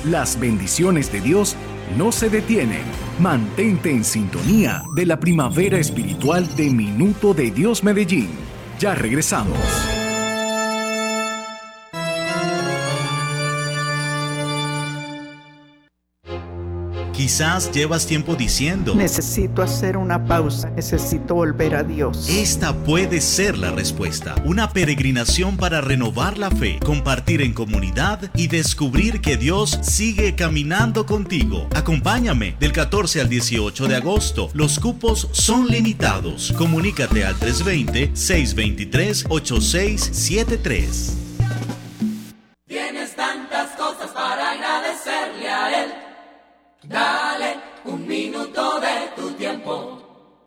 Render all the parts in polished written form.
Las bendiciones de Dios no se detienen. Mantente en sintonía de la primavera espiritual de Minuto de Dios Medellín. Ya regresamos. Quizás llevas tiempo diciendo: necesito hacer una pausa, necesito volver a Dios. Esta puede ser la respuesta. Una peregrinación para renovar la fe, compartir en comunidad y descubrir que Dios sigue caminando contigo. Acompáñame del 14 al 18 de agosto. Los cupos son limitados. Comunícate al 320-623-8673. Tienes tantas cosas para agradecerle a Él. Dale un minuto de tu tiempo.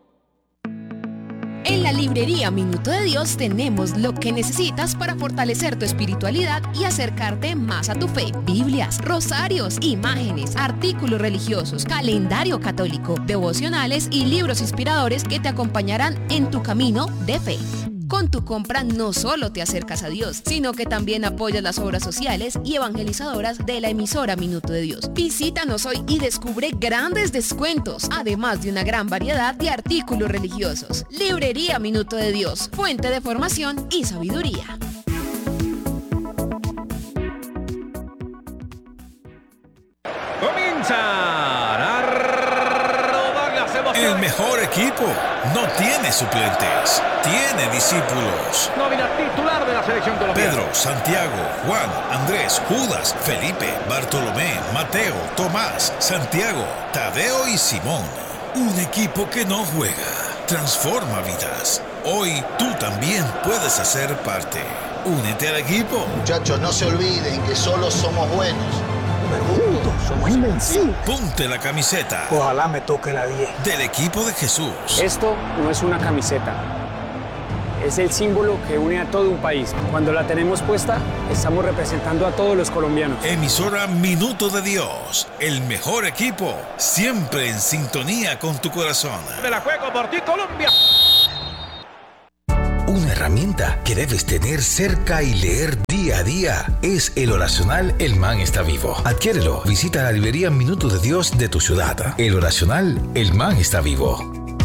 En la librería Minuto de Dios tenemos lo que necesitas para fortalecer tu espiritualidad y acercarte más a tu fe. Biblias, rosarios, imágenes, artículos religiosos, calendario católico, devocionales y libros inspiradores que te acompañarán en tu camino de fe. Con tu compra no solo te acercas a Dios, sino que también apoyas las obras sociales y evangelizadoras de la emisora Minuto de Dios. Visítanos hoy y descubre grandes descuentos, además de una gran variedad de artículos religiosos. Librería Minuto de Dios, fuente de formación y sabiduría. El mejor equipo no tiene suplentes, tiene discípulos. Nómina titular de la selección colombiana. Pedro, Santiago, Juan, Andrés, Judas, Felipe, Bartolomé, Mateo, Tomás, Santiago, Tadeo y Simón. Un equipo que no juega, transforma vidas. Hoy tú también puedes hacer parte. Únete al equipo. Muchachos, no se olviden que solo somos buenos. Pero juntos somos invencibles. Ponte la camiseta. Ojalá me toque la 10. Del equipo de Jesús. Esto no es una camiseta. Es el símbolo que une a todo un país. Cuando la tenemos puesta, estamos representando a todos los colombianos. Emisora Minuto de Dios. El mejor equipo. Siempre en sintonía con tu corazón. Me la juego por ti, Colombia. Una herramienta que debes tener cerca y leer día a día es el oracional El Man está vivo. Adquiérelo. Visita la librería Minuto de Dios de tu ciudad. El oracional El Man está vivo.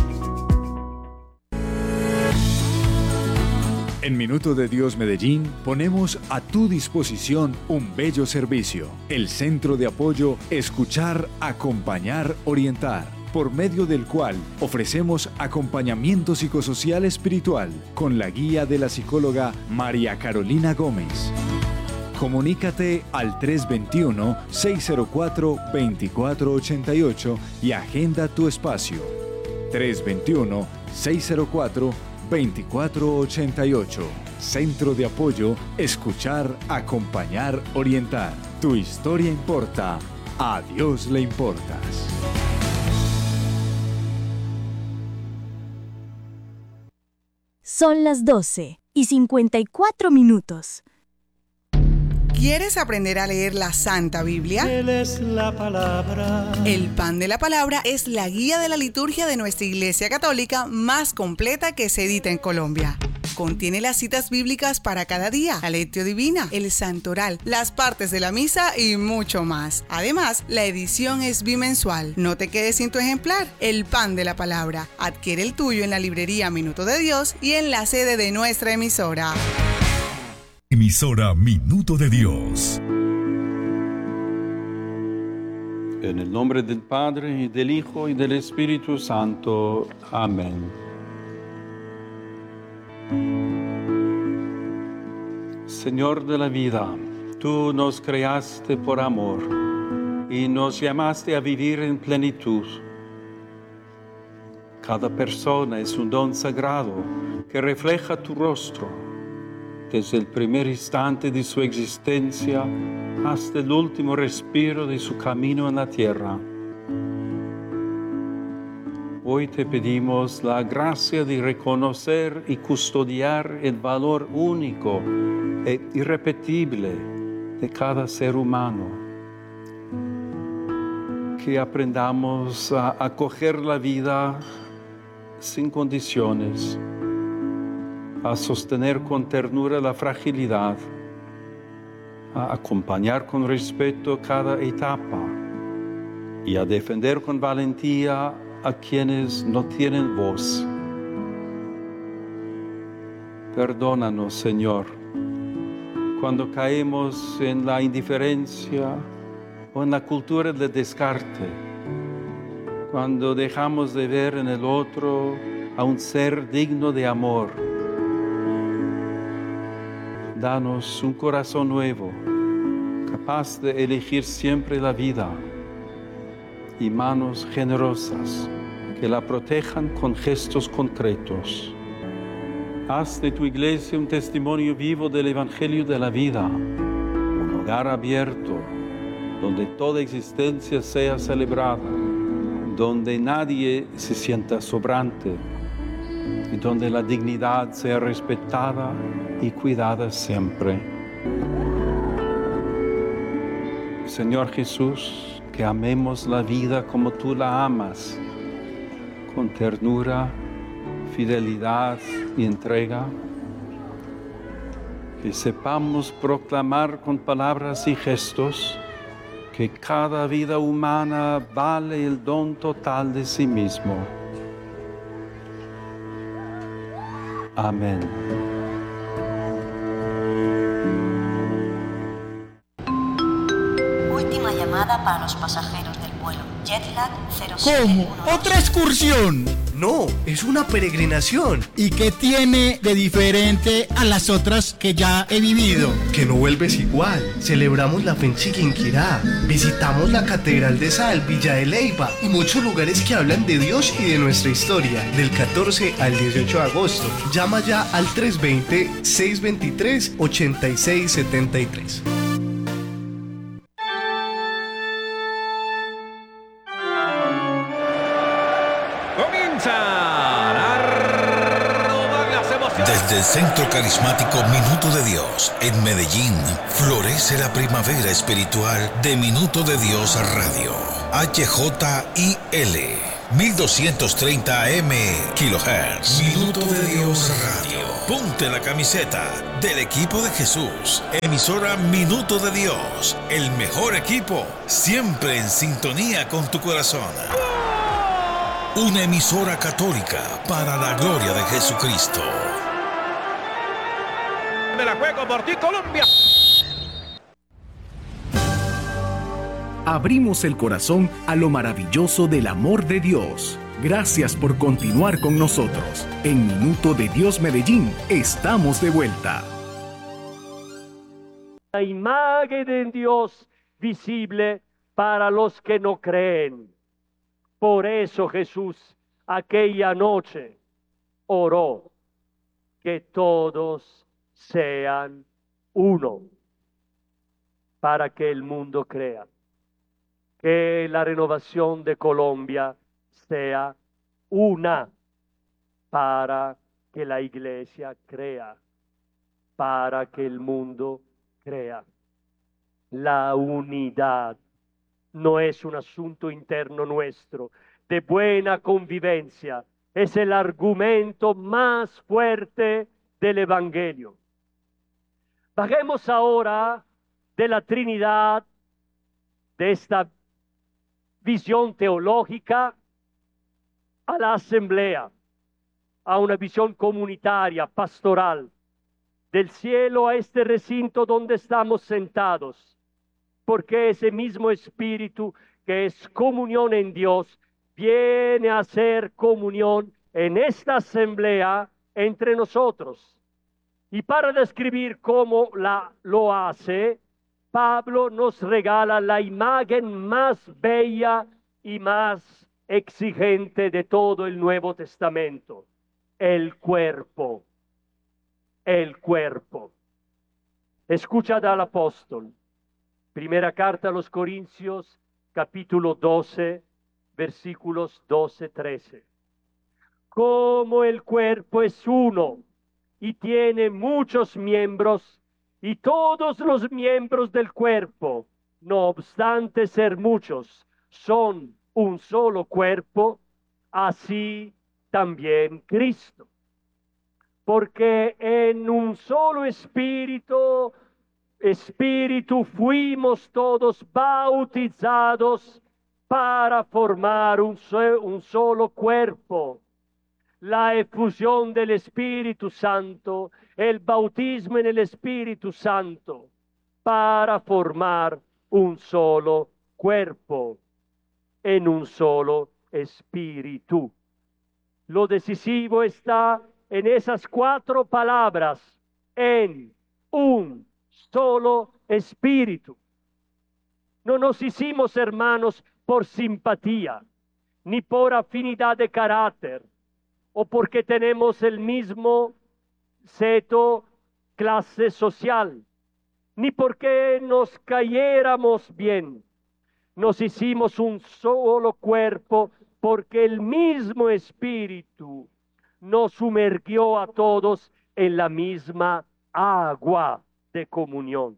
En Minuto de Dios Medellín ponemos a tu disposición un bello servicio. El Centro de Apoyo Escuchar, Acompañar, Orientar, por medio del cual ofrecemos acompañamiento psicosocial espiritual con la guía de la psicóloga María Carolina Gómez. Comunícate al 321-604-2488 y agenda tu espacio. 321-604-2488. Centro de Apoyo Escuchar, Acompañar, Orientar. Tu historia importa. A Dios le importas. Son las 12:54. ¿Quieres aprender a leer la Santa Biblia? Él es la palabra. El Pan de la Palabra es la guía de la liturgia de nuestra Iglesia Católica más completa que se edita en Colombia. Contiene las citas bíblicas para cada día, la lectio divina, el santoral, las partes de la misa y mucho más. Además, la edición es bimensual. No te quedes sin tu ejemplar. El Pan de la Palabra. Adquiere el tuyo en la librería Minuto de Dios y en la sede de nuestra emisora. Emisora Minuto de Dios. En el nombre del Padre, y del Hijo, y del Espíritu Santo. Amén. Señor de la vida, tú nos creaste por amor y nos llamaste a vivir en plenitud. Cada persona es un don sagrado que refleja tu rostro, desde el primer instante de su existencia hasta el último respiro de su camino en la tierra. Hoy te pedimos la gracia de reconocer y custodiar el valor único e irrepetible de cada ser humano. Que aprendamos a acoger la vida sin condiciones, a sostener con ternura la fragilidad, a acompañar con respeto cada etapa y a defender con valentía a quienes no tienen voz. Perdónanos, Señor, cuando caemos en la indiferencia o en la cultura del descarte, cuando dejamos de ver en el otro a un ser digno de amor. Danos un corazón nuevo, capaz de elegir siempre la vida, y manos generosas que la protejan con gestos concretos. Haz de tu iglesia un testimonio vivo del Evangelio de la vida, un hogar abierto, donde toda existencia sea celebrada, donde nadie se sienta sobrante y donde la dignidad sea respetada y cuidada siempre. Señor Jesús, que amemos la vida como tú la amas, con ternura, fidelidad y entrega, que sepamos proclamar con palabras y gestos que cada vida humana vale el don total de sí mismo. Amén. Última llamada para los pasajeros del vuelo Jetlag 07. ¿Cómo? ¿Otra excursión? No, es una peregrinación. ¿Y qué tiene de diferente a las otras que ya he vivido? Que no vuelves igual. Celebramos la fe en Chiquinquirá, visitamos la Catedral de Sal, Villa de Leyva y muchos lugares que hablan de Dios y de nuestra historia. Del 14 al 18 de agosto. Llama ya al 320-623-8673. Desde el Centro Carismático Minuto de Dios en Medellín, florece la primavera espiritual de Minuto de Dios Radio. HJIL 1230 AM kHz. Minuto de Dios Radio. Ponte la camiseta del equipo de Jesús. Emisora Minuto de Dios. El mejor equipo, siempre en sintonía con tu corazón. Una emisora católica para la gloria de Jesucristo. Me la juego por ti, Colombia. Abrimos el corazón a lo maravilloso del amor de Dios. Gracias por continuar con nosotros. En Minuto de Dios Medellín, estamos de vuelta. La imagen de Dios visible para los que no creen. Por eso Jesús aquella noche oró que todos sean uno, para que el mundo crea, que la renovación de Colombia sea una, para que la iglesia crea, para que el mundo crea. La unidad no es un asunto interno nuestro, de buena convivencia, es el argumento más fuerte del Evangelio. Bajemos ahora de la Trinidad, de esta visión teológica, a la asamblea, a una visión comunitaria, pastoral, del cielo a este recinto donde estamos sentados, porque ese mismo Espíritu que es comunión en Dios, viene a ser comunión en esta asamblea entre nosotros. Y para describir cómo lo hace, Pablo nos regala la imagen más bella y más exigente de todo el Nuevo Testamento: el cuerpo. El cuerpo. Escuchad al apóstol. Primera carta a los Corintios, capítulo 12, versículos 12-13. Como el cuerpo es uno y tiene muchos miembros, y todos los miembros del cuerpo, no obstante ser muchos, son un solo cuerpo, así también Cristo. Porque en un solo espíritu espíritu fuimos todos bautizados para formar un solo cuerpo. La efusión del Espíritu Santo, el bautismo en el Espíritu Santo, para formar un solo cuerpo, en un solo espíritu. Lo decisivo está en esas 4 palabras, en un solo espíritu. No nos hicimos hermanos por simpatía, ni por afinidad de carácter, o porque tenemos el mismo seto, clase social, ni porque nos cayéramos bien. Nos hicimos un solo cuerpo porque el mismo Espíritu nos sumergió a todos en la misma agua de comunión.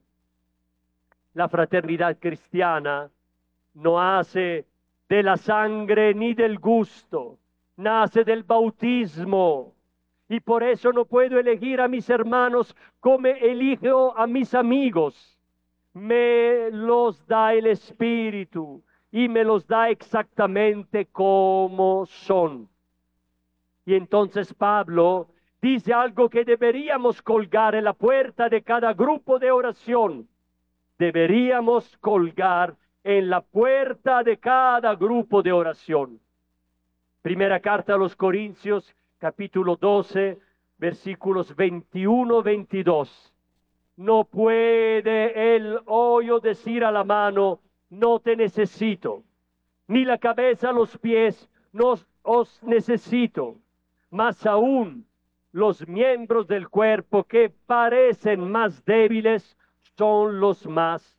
La fraternidad cristiana no hace de la sangre ni del gusto, nace del bautismo. Y por eso no puedo elegir a mis hermanos como elijo a mis amigos. Me los da el Espíritu y me los da exactamente como son. Y entonces Pablo dice algo que deberíamos colgar en la puerta de cada grupo de oración. Deberíamos colgar en la puerta de cada grupo de oración. Primera carta a los Corintios, capítulo 12, versículos 21-22. No puede el ojo decir a la mano, no te necesito, ni la cabeza a los pies, no os necesito. Más aún, los miembros del cuerpo que parecen más débiles son los más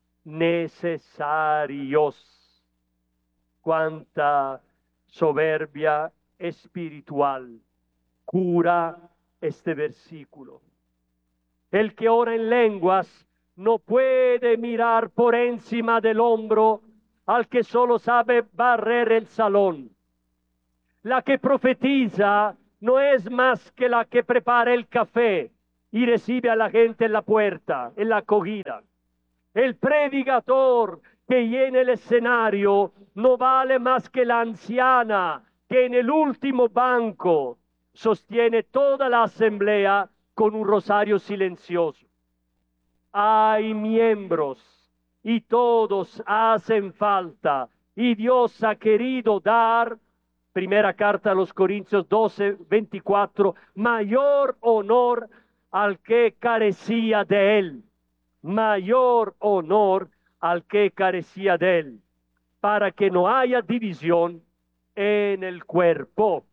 necesarios. Cuánta soberbia espiritual cura este versículo. El que ora en lenguas no puede mirar por encima del hombro al que solo sabe barrer el salón. La que profetiza no es más que la que prepara el café y recibe a la gente en la puerta, en la acogida. El predicador que llena el escenario no vale más que la anciana que en el último banco sostiene toda la asamblea con un rosario silencioso. Hay miembros y todos hacen falta y Dios ha querido dar, primera carta a los Corintios 12, 24, mayor honor al que carecía de él. Mayor honor al que carecía de él, para que no haya división en el cuerpo.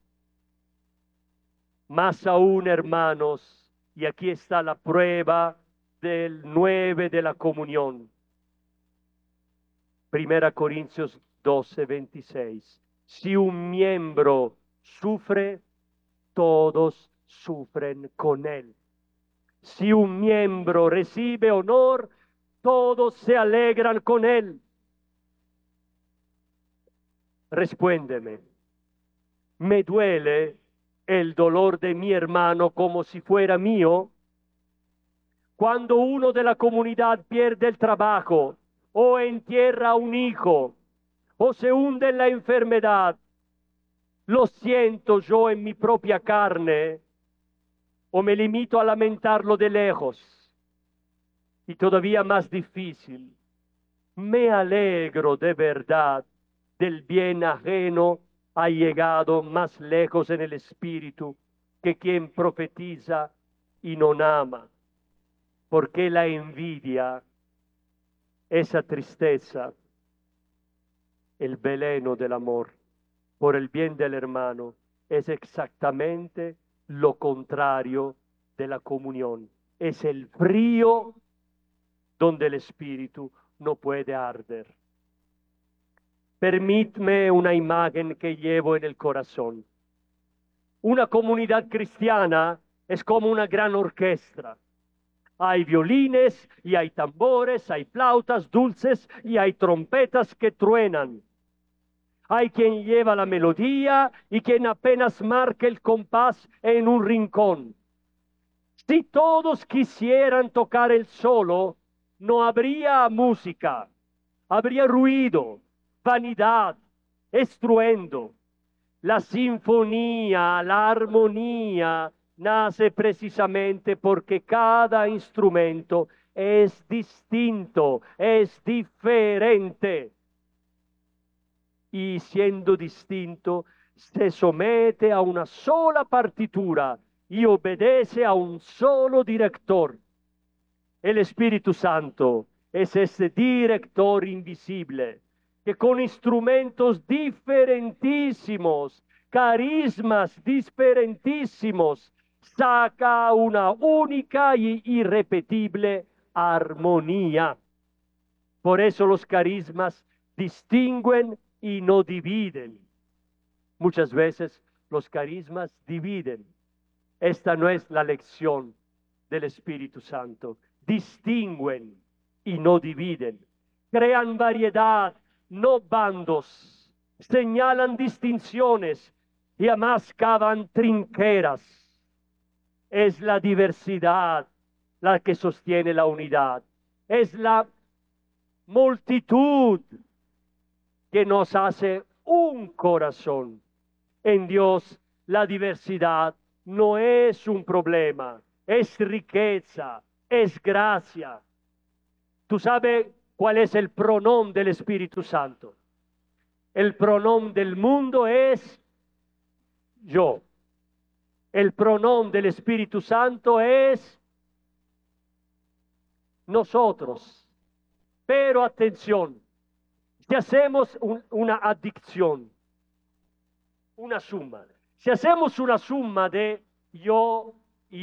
Más aún, hermanos, y aquí está la prueba del 9 de la comunión. Primera Corintios 12, 26. Si un miembro sufre, todos sufren con él. Si un miembro recibe honor, todos se alegran con él. Respóndeme. Me duele el dolor de mi hermano como si fuera mío. Cuando uno de la comunidad pierde el trabajo, o entierra a un hijo, o se hunde en la enfermedad, lo siento yo en mi propia carne, o me limito a lamentarlo de lejos. Y todavía más difícil, me alegro de verdad del bien ajeno. Ha llegado más lejos en el espíritu que quien profetiza y no ama, porque la envidia, esa tristeza, el veneno del amor por el bien del hermano, es exactamente lo contrario de la comunión. Es el frío donde el espíritu no puede arder. Permíteme una imagen que llevo en el corazón. Una comunidad cristiana es como una gran orquesta. Hay violines y hay tambores, hay flautas dulces y hay trompetas que truenan. Hay quien lleva la melodía y quien apenas marca el compás en un rincón. Si todos quisieran tocar el solo, no habría música, habría ruido, vanidad, estruendo. La sinfonía, la armonía nace precisamente porque cada instrumento es distinto, es diferente. Y siendo distinto, se somete a una sola partitura y obedece a un solo director. El Espíritu Santo es ese director invisible que con instrumentos diferentísimos, carismas diferentísimos, saca una única y irrepetible armonía. Por eso los carismas distinguen y no dividen. Muchas veces los carismas dividen. Esta no es la lección del Espíritu Santo. Distinguen y no dividen. Crean variedad, no bandos. Señalan distinciones y además cavan trincheras. Es la diversidad la que sostiene la unidad. Es la multitud que nos hace un corazón. En Dios la diversidad no es un problema, es riqueza, es gracia. ¿Tú sabes cuál es el pronombre del Espíritu Santo? El pronombre del mundo es yo. El pronombre del Espíritu Santo es nosotros. Pero atención, si hacemos una adicción, una suma, si hacemos una suma de yo,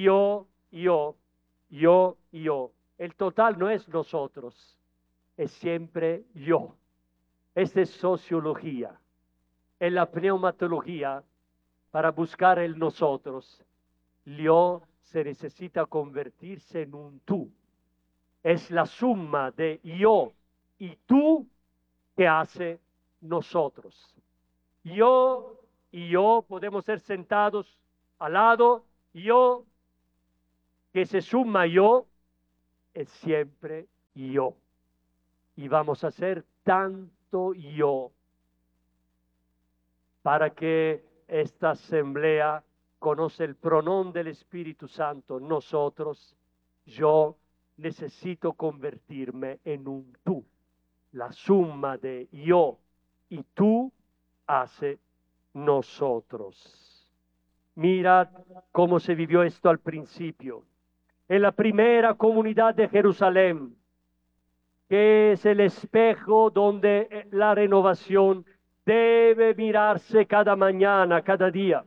el total no es nosotros, es siempre yo. Esta es sociología. En la pneumatología, para buscar el nosotros, yo se necesita convertirse en un tú. Es la suma de yo y tú que hace nosotros. Yo y yo podemos ser sentados al lado. Yo que se suma yo es siempre yo. Y vamos a ser tanto yo para que esta asamblea conoce el pronombre del Espíritu Santo. Nosotros, yo necesito convertirme en un tú. La suma de yo y tú hace nosotros. Mirad cómo se vivió esto al principio. En la primera comunidad de Jerusalén, que es el espejo donde la renovación debe mirarse cada mañana, cada día.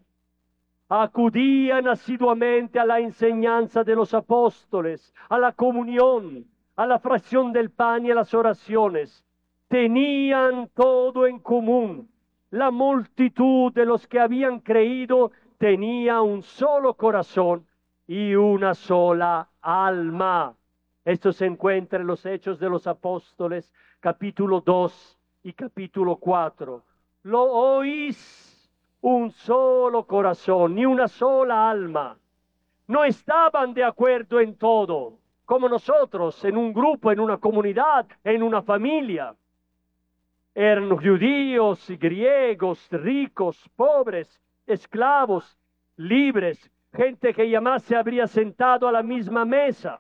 Acudían asiduamente a la enseñanza de los apóstoles, a la comunión, a la fracción del pan y a las oraciones. Tenían todo en común. La multitud de los que habían creído tenía un solo corazón y una sola alma. Esto se encuentra en los Hechos de los Apóstoles, capítulo 2 y capítulo 4. Lo oís. Un solo corazón, ni una sola alma. No estaban de acuerdo en todo, como nosotros, en un grupo, en una comunidad, en una familia. Eran judíos y griegos, ricos, pobres, esclavos, libres, gente que jamás se habría sentado a la misma mesa.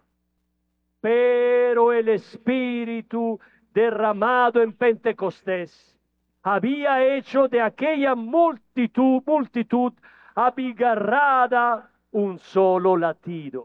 Pero el Espíritu derramado en Pentecostés había hecho de aquella multitud abigarrada un solo latido.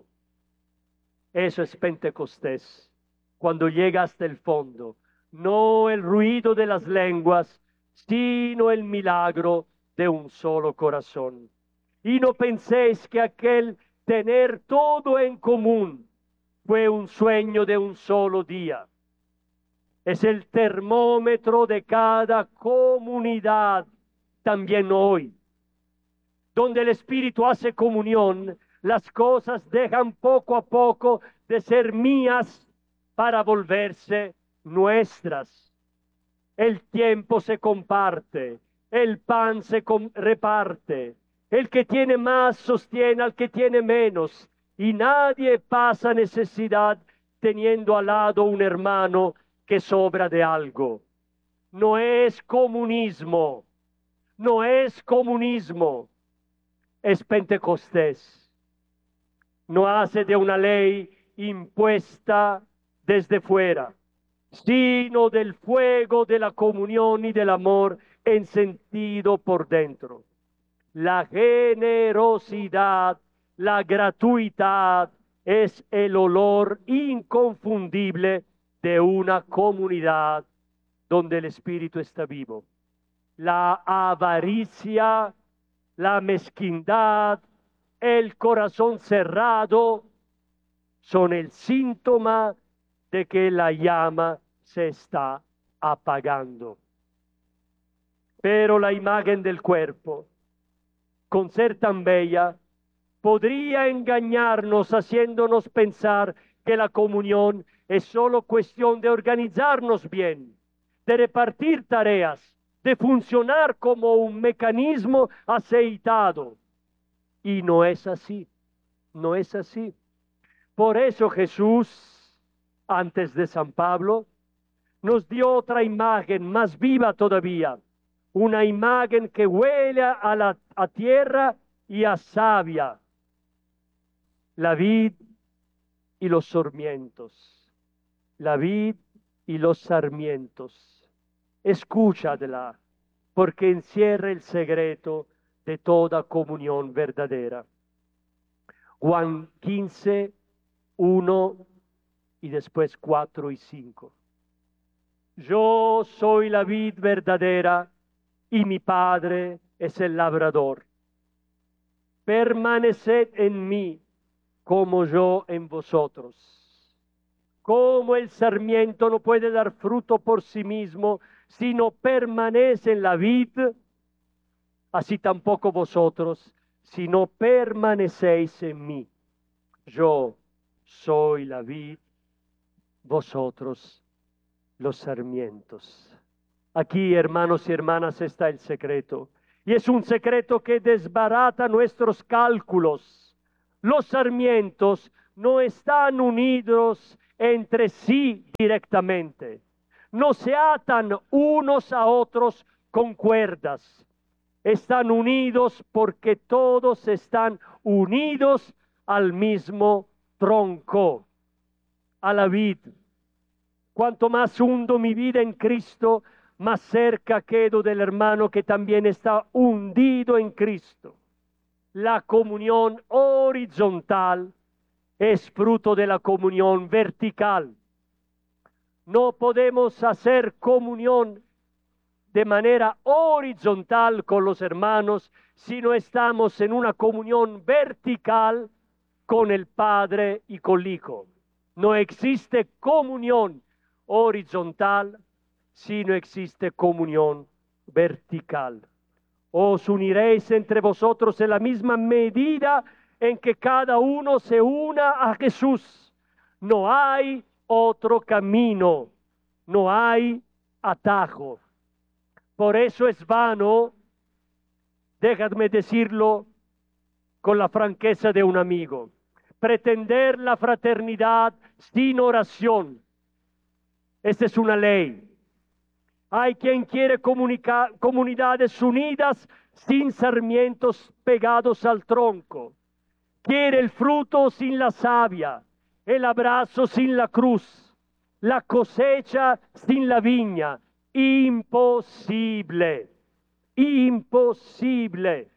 Eso es Pentecostés, cuando llega hasta el fondo, no el ruido de las lenguas, sino el milagro de un solo corazón. Y no penséis que aquel tener todo en común fue un sueño de un solo día. Es el termómetro de cada comunidad, también hoy. Donde el Espíritu hace comunión, las cosas dejan poco a poco de ser mías para volverse nuestras. El tiempo se comparte, el pan se reparte, el que tiene más sostiene al que tiene menos, y nadie pasa necesidad teniendo al lado un hermano que sobra de algo. No es comunismo, no es comunismo, es Pentecostés. No hace de una ley impuesta desde fuera, sino del fuego de la comunión y del amor encendido por dentro. La generosidad, la gratuidad es el olor inconfundible de una comunidad donde el Espíritu está vivo. La avaricia, la mezquindad, el corazón cerrado son el síntoma de que la llama se está apagando. Pero la imagen del cuerpo, con ser tan bella, podría engañarnos haciéndonos pensar que la comunión es solo cuestión de organizarnos bien, de repartir tareas, de funcionar como un mecanismo aceitado. Y no es así, no es así. Por eso Jesús, antes de San Pablo, nos dio otra imagen más viva todavía, una imagen que huele a tierra y a savia, la vid y los sarmientos, la vid y los sarmientos. Escúchadla, porque encierra el secreto de toda comunión verdadera. Juan 15, 1 y después 4 y 5. Yo soy la vid verdadera y mi Padre es el labrador. Permaneced en mí como yo en vosotros. Como el sarmiento no puede dar fruto por sí mismo, sino permanece en la vid, así tampoco vosotros, si no permanecéis en mí. Yo soy la vid, vosotros los sarmientos. Aquí, hermanos y hermanas, está el secreto. Y es un secreto que desbarata nuestros cálculos. Los sarmientos no están unidos entre sí directamente. No se atan unos a otros con cuerdas. Están unidos porque todos están unidos al mismo tronco, a la vid. Cuanto más hundo mi vida en Cristo, más cerca quedo del hermano que también está hundido en Cristo. La comunión horizontal es fruto de la comunión vertical. No podemos hacer comunión de manera horizontal con los hermanos si no estamos en una comunión vertical con el Padre y con el Hijo. No existe comunión horizontal si no existe comunión vertical. Os uniréis entre vosotros en la misma medida en que cada uno se una a Jesús. No hay otro camino, no hay atajo. Por eso es vano, déjame decirlo con la franqueza de un amigo, pretender la fraternidad sin oración. Esta es una ley. Hay quien quiere comunidades unidas sin sarmientos pegados al tronco. Quiere el fruto sin la savia, el abrazo sin la cruz, la cosecha sin la viña. Imposible, imposible.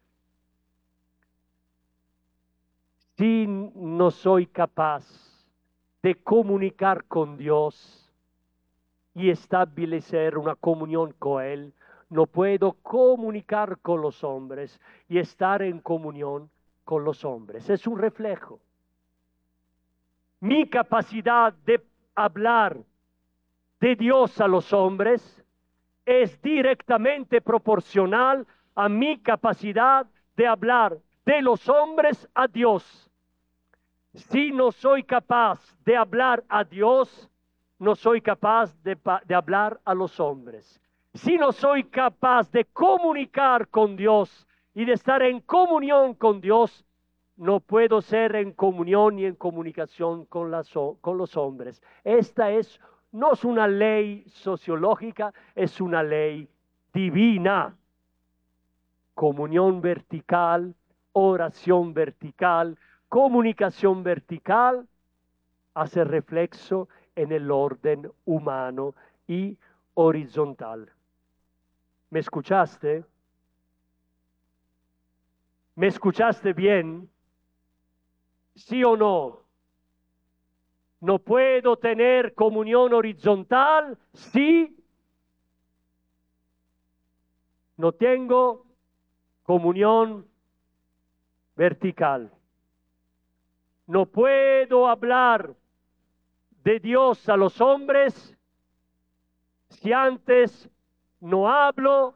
Si no soy capaz de comunicar con Dios y establecer una comunión con Él, no puedo comunicar con los hombres y estar en comunión con los hombres. Es un reflejo. Mi capacidad de hablar de Dios a los hombres es directamente proporcional a mi capacidad de hablar de los hombres a Dios. Si no soy capaz de hablar a Dios, no soy capaz de hablar a los hombres. Si no soy capaz de comunicar con Dios y de estar en comunión con Dios, no puedo ser en comunión y en comunicación con los hombres. Esta no es una ley sociológica, es una ley divina. Comunión vertical, oración vertical, comunicación vertical, hace reflexo en el orden humano y horizontal. ¿Me escuchaste? ¿Me escuchaste bien? ¿Sí o no? ¿No puedo tener comunión horizontal? Sí. No tengo comunión vertical. No puedo hablar de Dios a los hombres si antes no hablo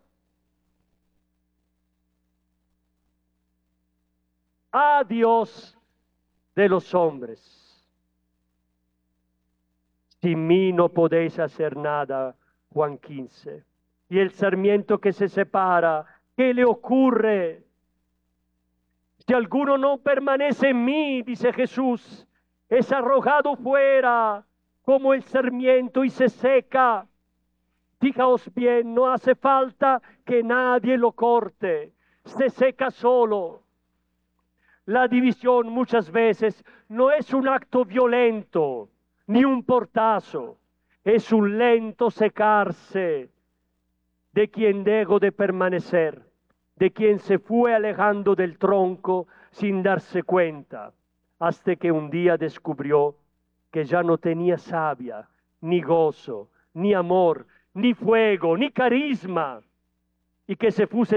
a Dios de los hombres. Sin mí no podéis hacer nada, Juan 15. Y el sarmiento que se separa, ¿qué le ocurre? Si alguno no permanece en mí, dice Jesús, es arrojado fuera como el sarmiento y se seca. Fijaos bien, no hace falta que nadie lo corte, se seca solo. La división muchas veces no es un acto violento, ni un portazo, es un lento secarse de quien dejó de permanecer, de quien se fue alejando del tronco sin darse cuenta, hasta que un día descubrió que ya no tenía savia, ni gozo, ni amor, ni fuego, ni carisma, y que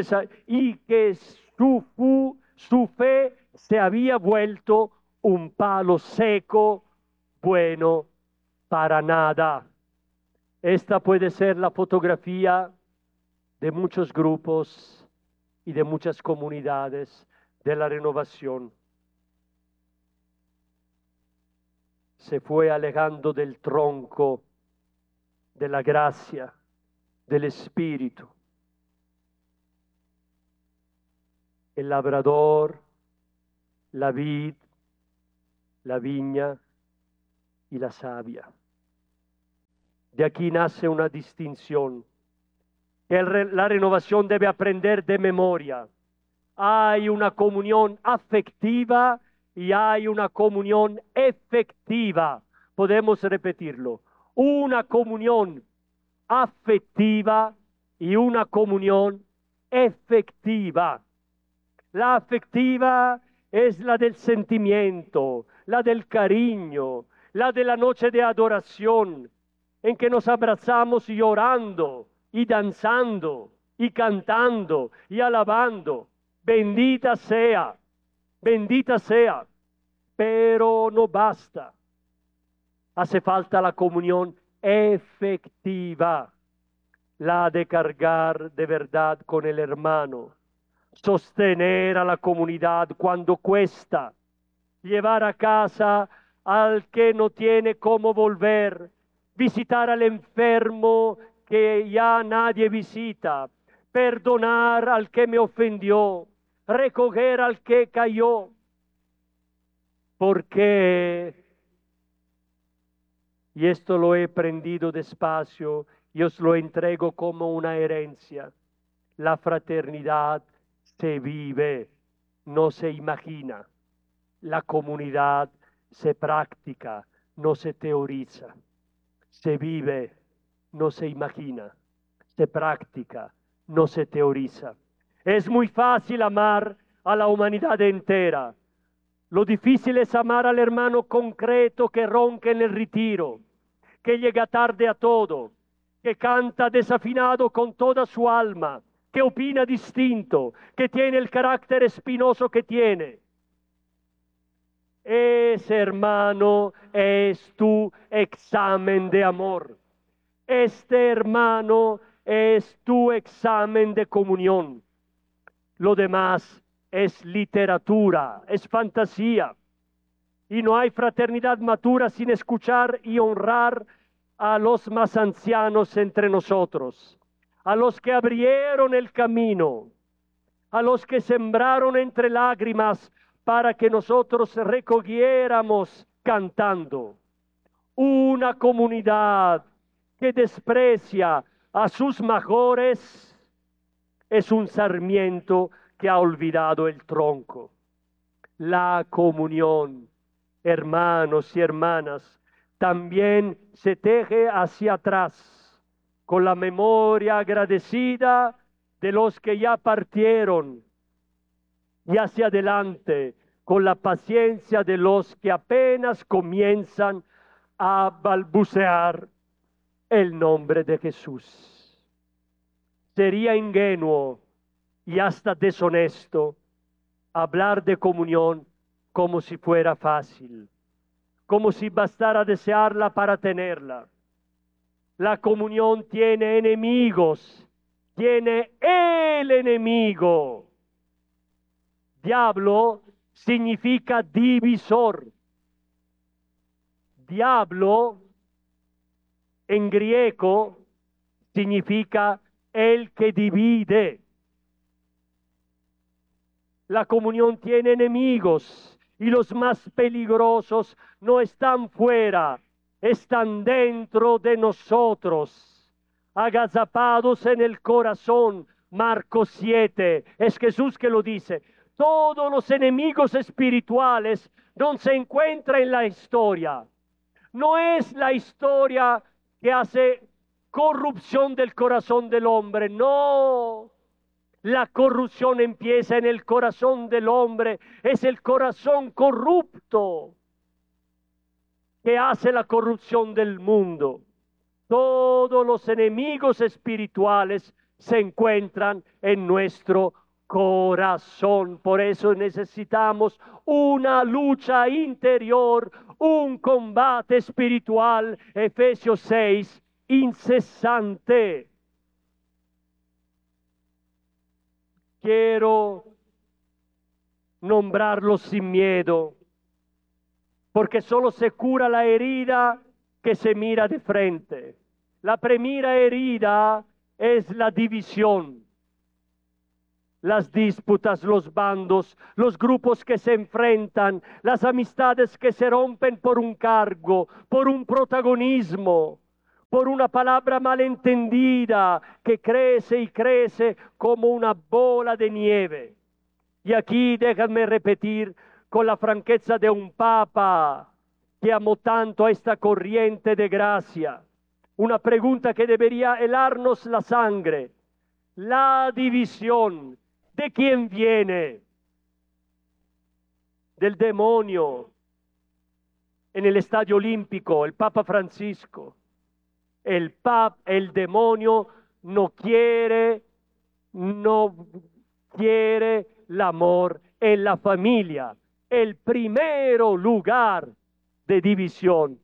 su fe se había vuelto un palo seco, bueno para nada. Esta puede ser la fotografía de muchos grupos y de muchas comunidades de la renovación. Se fue alejando del tronco, de la gracia, del Espíritu. El labrador, la vid, la viña y la savia. De aquí nace una distinción. La renovación debe aprender de memoria. Hay una comunión afectiva y hay una comunión efectiva. Podemos repetirlo. Una comunión afectiva y una comunión efectiva. La afectiva es la del sentimiento, la del cariño, la de la noche de adoración, en que nos abrazamos y orando, y danzando, y cantando, y alabando. Bendita sea, pero no basta. Hace falta la comunión efectiva, la de cargar de verdad con el hermano, sostener a la comunidad cuando cuesta, llevar a casa al que no tiene cómo volver, visitar al enfermo que ya nadie visita, perdonar al que me ofendió, recoger al que cayó. Porque, y esto lo he aprendido despacio y os lo entrego como una herencia, la fraternidad se vive, no se imagina. La comunidad se practica, no se teoriza. Se vive, no se imagina. Se practica, no se teoriza. Es muy fácil amar a la humanidad entera. Lo difícil es amar al hermano concreto que ronca en el retiro, que llega tarde a todo, que canta desafinado con toda su alma, que opina distinto, que tiene el carácter espinoso que tiene. Ese hermano es tu examen de amor. Este hermano es tu examen de comunión. Lo demás es literatura, es fantasía. Y no hay fraternidad matura sin escuchar y honrar a los más ancianos entre nosotros, a los que abrieron el camino, a los que sembraron entre lágrimas para que nosotros recogiéramos cantando. Una comunidad que desprecia a sus mayores es un sarmiento que ha olvidado el tronco. La comunión, hermanos y hermanas, también se teje hacia atrás, con la memoria agradecida de los que ya partieron, y hacia adelante, con la paciencia de los que apenas comienzan a balbucear el nombre de Jesús. Sería ingenuo y hasta deshonesto hablar de comunión como si fuera fácil, como si bastara desearla para tenerla. La comunión tiene enemigos, tiene el enemigo. Diablo significa divisor. Diablo en griego significa el que divide. La comunión tiene enemigos y los más peligrosos no están fuera, están dentro de nosotros, agazapados en el corazón. Marcos 7, es Jesús que lo dice. Todos los enemigos espirituales no se encuentran en la historia. No es la historia que hace corrupción del corazón del hombre, no. La corrupción empieza en el corazón del hombre, es el corazón corrupto que hace la corrupción del mundo. Todos los enemigos espirituales se encuentran en nuestro corazón. Por eso necesitamos una lucha interior, un combate espiritual, Efesios 6, incesante. Quiero nombrarlo sin miedo, porque solo se cura la herida que se mira de frente. La primera herida es la división, las disputas, los bandos, los grupos que se enfrentan, las amistades que se rompen por un cargo, por un protagonismo, por una palabra malentendida que crece y crece como una bola de nieve. Y aquí déjenme repetir con la franqueza de un papa que amó tanto a esta corriente de gracia, una pregunta que debería helarnos la sangre. La división, ¿de quién viene? Del demonio. En el Estadio Olímpico, el Papa Francisco. El demonio no quiere el amor en la familia. El primero lugar de división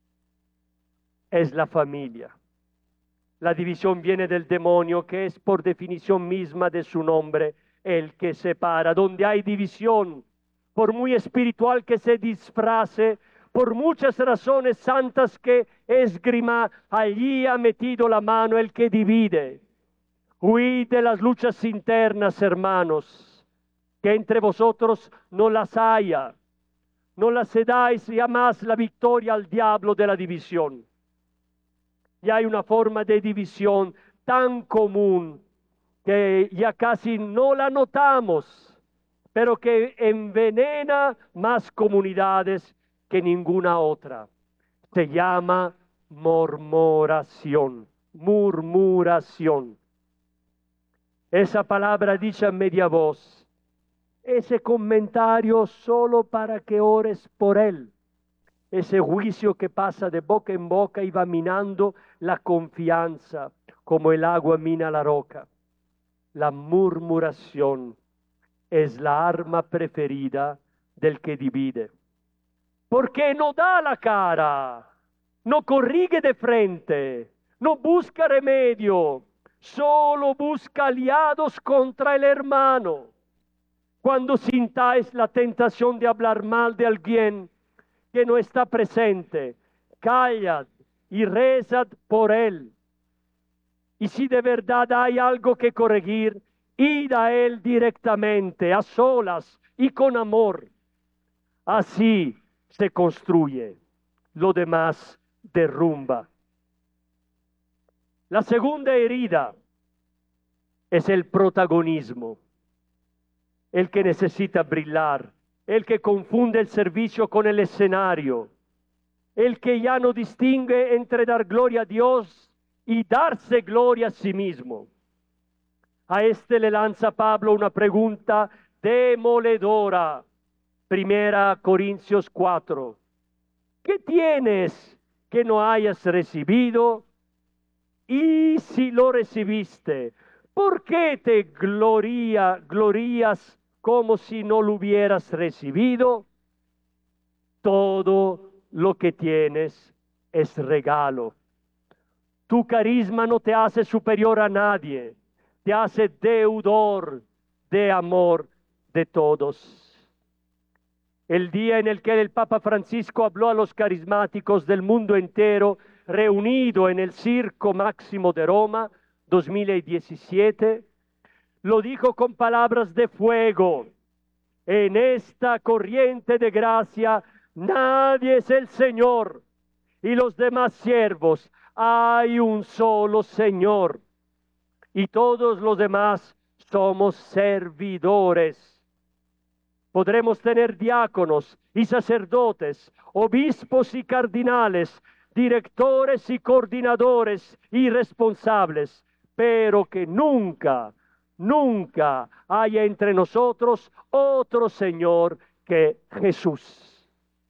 es la familia. La división viene del demonio, que es por definición misma de su nombre el que separa. Donde hay división, por muy espiritual que se disfrace, por muchas razones santas que esgrima, allí ha metido la mano el que divide. Huid de las luchas internas, hermanos, que entre vosotros no las haya. No las cedáis jamás la victoria al diablo de la división. Y hay una forma de división tan común que ya casi no la notamos, pero que envenena más comunidades que ninguna otra. Se llama murmuración. Esa palabra dicha en media voz, ese comentario solo para que ores por él, ese juicio que pasa de boca en boca y va minando la confianza como el agua mina la roca. La murmuración es la arma preferida del que divide. Porque no da la cara, no corrige de frente, no busca remedio, solo busca aliados contra el hermano. Cuando sintáis la tentación de hablar mal de alguien que no está presente, callad y rezad por él. Y si de verdad hay algo que corregir, id a él directamente, a solas, y con amor. Así se construye, lo demás derrumba. La segunda herida es el protagonismo, el que necesita brillar, el que confunde el servicio con el escenario, el que ya no distingue entre dar gloria a Dios y darse gloria a sí mismo. A este le lanza Pablo una pregunta demoledora. 1 Corintios 4. ¿Qué tienes que no hayas recibido? Y si lo recibiste, ¿por qué te glorías como si no lo hubieras recibido? Todo lo que tienes es regalo. Tu carisma no te hace superior a nadie, te hace deudor de amor de todos. El día en el que el Papa Francisco habló a los carismáticos del mundo entero, reunido en el Circo Máximo de Roma, 2017, lo dijo con palabras de fuego. En esta corriente de gracia nadie es el Señor, y los demás siervos, hay un solo Señor, y todos los demás somos servidores. Podremos tener diáconos y sacerdotes, obispos y cardinales, directores y coordinadores y responsables, pero que nunca haya entre nosotros otro Señor que Jesús.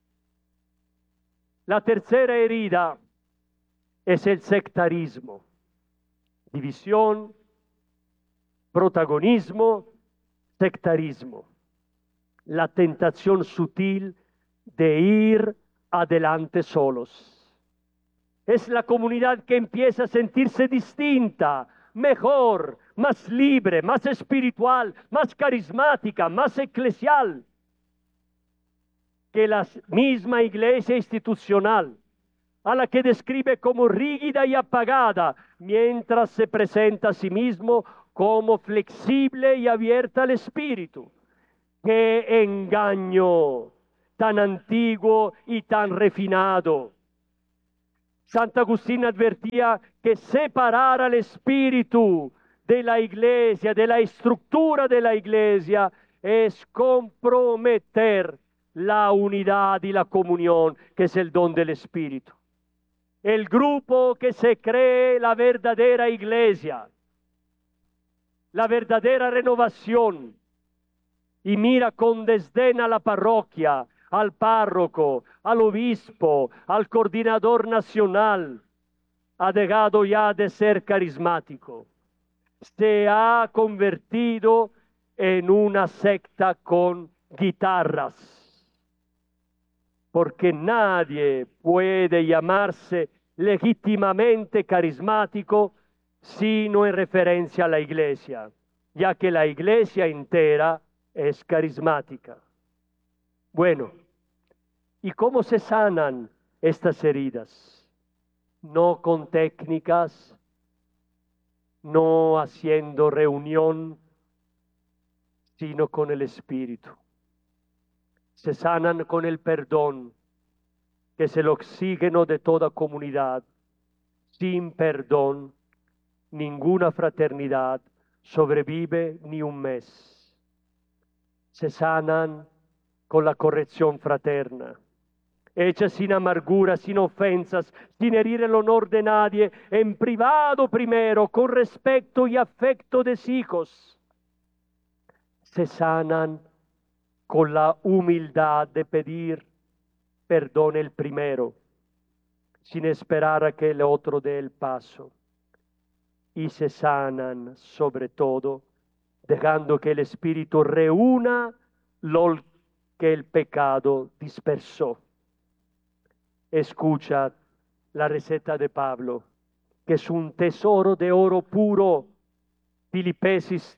La tercera herida es el sectarismo. División, protagonismo, sectarismo. La tentación sutil de ir adelante solos. Es la comunidad que empieza a sentirse distinta, mejor, más libre, más espiritual, más carismática, más eclesial que la misma iglesia institucional, a la que describe como rígida y apagada, mientras se presenta a sí mismo como flexible y abierta al espíritu. ¡Qué engaño tan antiguo y tan refinado! Santo Agustín advertía que separar al espíritu de la iglesia, de la estructura de la iglesia, es comprometer la unidad y la comunión, que es el don del espíritu. El grupo que se cree la verdadera iglesia, la verdadera renovación, y mira con desdén a la parroquia, al párroco, al obispo, al coordinador nacional, ha dejado ya de ser carismático. Se ha convertido en una secta con guitarras, porque nadie puede llamarse legítimamente carismático sino en referencia a la iglesia, ya que la iglesia entera es carismática. Bueno, ¿y cómo se sanan estas heridas? No con técnicas, no haciendo reunión, sino con el Espíritu. Se sanan con el perdón, que es el oxígeno de toda comunidad. Sin perdón, ninguna fraternidad sobrevive ni un mes. Se sanan con la corrección fraterna, hecha sin amargura, sin ofensas, sin herir el honor de nadie, en privado primero, con respeto y afecto de hijos. Se sanan con la humildad de pedir perdón el primero, sin esperar a que el otro dé el paso. Y se sanan sobre todo dejando que el Espíritu reúna lo que el pecado dispersó. Escucha la receta de Pablo, que es un tesoro de oro puro. Filipenses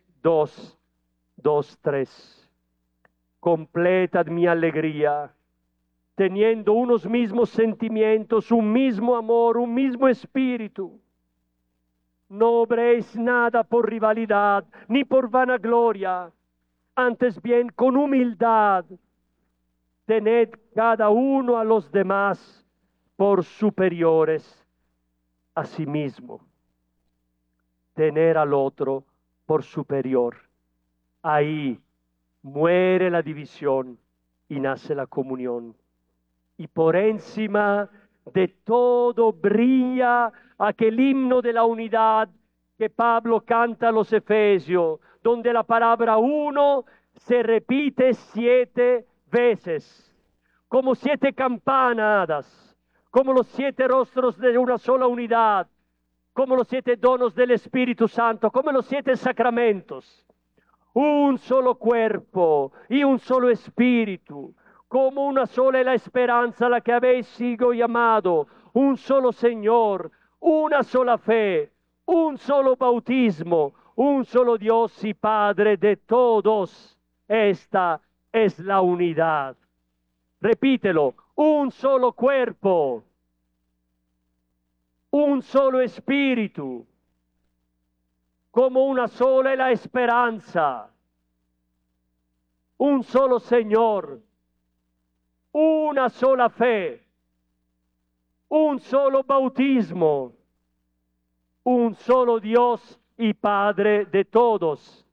2:3. Completad mi alegría, teniendo unos mismos sentimientos, un mismo amor, un mismo espíritu. No obréis nada por rivalidad, ni por vanagloria, Antes bien, con humildad, tened cada uno a los demás por superiores a sí mismo. Tener al otro por superior. Ahí muere la división y nace la comunión. Y por encima de todo brilla aquel himno de la unidad que Pablo canta a los Efesios, donde la palabra uno se repite 7 veces, como 7 campanadas, como los 7 rostros de una sola unidad, como los 7 donos del Espíritu Santo, como los 7 sacramentos. Un solo cuerpo y un solo espíritu, como una sola es la esperanza a la que habéis sido llamado, un solo Señor, una sola fe, un solo bautismo, un solo Dios y Padre de todos. Esta es la unidad. Repítelo, un solo cuerpo, un solo espíritu, como una sola es la esperanza, un solo Señor, una sola fe, un solo bautismo, un solo Dios y Padre de todos.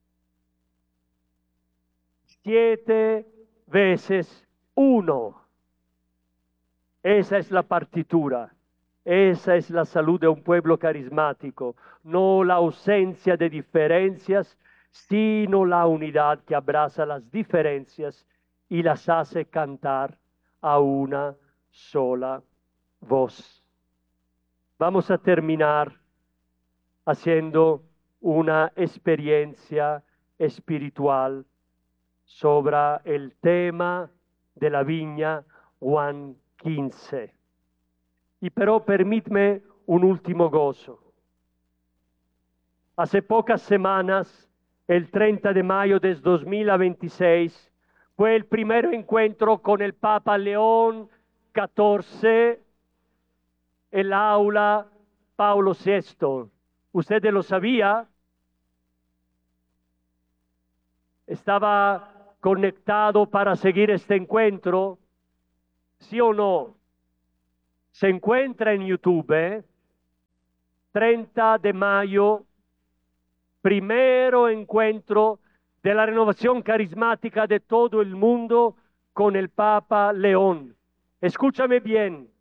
7 veces 1. Esa es la partitura. Esa es la salud de un pueblo carismático. No la ausencia de diferencias, sino la unidad que abraza las diferencias y las hace cantar a una sola voz. Vamos a terminar haciendo una experiencia espiritual sobre el tema de la viña Juan 15. Y pero permíteme un último gozo. Hace pocas semanas, el 30 de mayo del 2026, fue el primer encuentro con el Papa León XIV en la aula Paulo VI. ¿Usted lo sabía? ¿Estaba conectado para seguir este encuentro? ¿Sí o no? Se encuentra en YouTube, 30 de mayo, primero encuentro de la renovación carismática de todo el mundo con el Papa León. Escúchame bien,